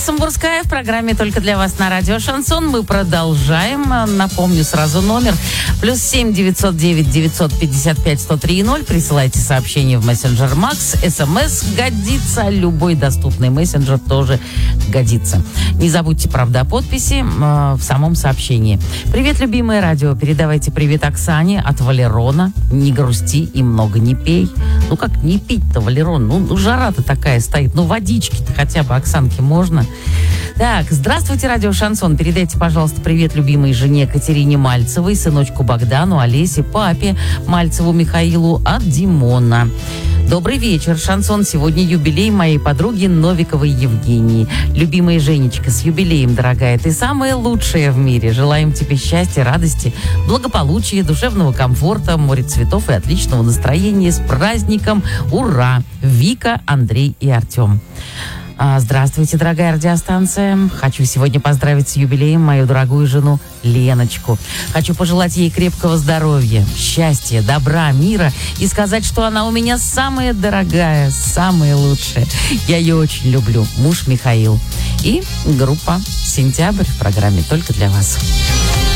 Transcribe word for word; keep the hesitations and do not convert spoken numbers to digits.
Самбурская в программе «Только для вас» на радио «Шансон». Мы продолжаем. Напомню сразу номер. Плюс семь девятьсот девять девятьсот пятьдесят пять сто три ноль. Присылайте сообщение в мессенджер Макс. СМС годится. Любой доступный мессенджер тоже годится. Не забудьте, правда, о подписи э, в самом сообщении. Привет, любимое радио. Передавайте привет Оксане от Валерона. Не грусти и много не пей. Ну как не пить-то, Валерон? Ну, ну жара-то такая стоит. Ну водички-то хотя бы Оксанке можно. Так, здравствуйте, радио Шансон. Передайте, пожалуйста, привет любимой жене Катерине Мальцевой, сыночку Богдану, Олесе, папе Мальцеву Михаилу от Димона. Добрый вечер, Шансон. Сегодня юбилей моей подруги Новиковой Евгении. Любимая Женечка, с юбилеем, дорогая. Ты самая лучшая в мире. Желаем тебе счастья, радости, благополучия, душевного комфорта, море цветов и отличного настроения. С праздником! Ура! Вика, Андрей и Артем. Здравствуйте, дорогая радиостанция. Хочу сегодня поздравить с юбилеем мою дорогую жену Леночку. Хочу пожелать ей крепкого здоровья, счастья, добра, мира и сказать, что она у меня самая дорогая, самая лучшая. Я ее очень люблю. Муж Михаил. И группа «Сентябрь» в программе «Только для вас».